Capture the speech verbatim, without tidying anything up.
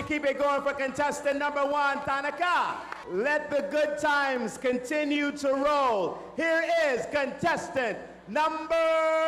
keep it going for contestant number one, Tanaka. Let the good times continue to roll. Here is contestant number